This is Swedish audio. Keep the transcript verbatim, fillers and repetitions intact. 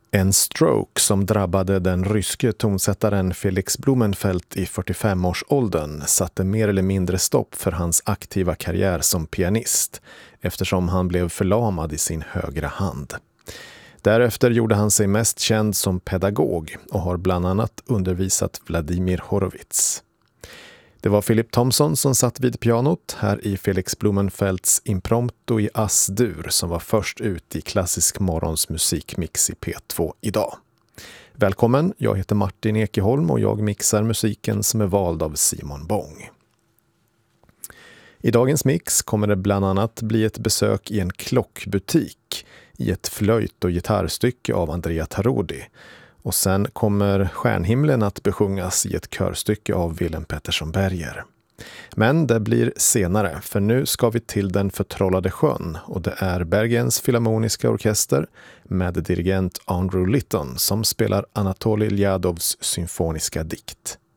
En stroke som drabbade den ryske tonsättaren Felix Blumenfeld i fyrtiofem-årsåldern satte mer eller mindre stopp för hans aktiva karriär som pianist eftersom han blev förlamad i sin högra hand. Därefter gjorde han sig mest känd som pedagog och har bland annat undervisat Vladimir Horowitz. Det var Philip Thompson som satt vid pianot här i Felix Blumenfelds Impromptu i Ass-dur som var först ut i klassisk morgons musikmix i P två idag. Välkommen, jag heter Martin Ekeholm och jag mixar musiken som är vald av Simon Bång. I dagens mix kommer det bland annat bli ett besök i en klockbutik i ett flöjt- och gitarrstycke av Andrea Tarodi. Och sen kommer Stjärnhimlen att besjungas i ett körstycke av Willem Pettersson Berger. Men det blir senare, för nu ska vi till den förtrollade sjön och det är Bergens Filharmoniska Orkester med dirigent Andrew Litton som spelar Anatolij Ljadovs symfoniska dikt.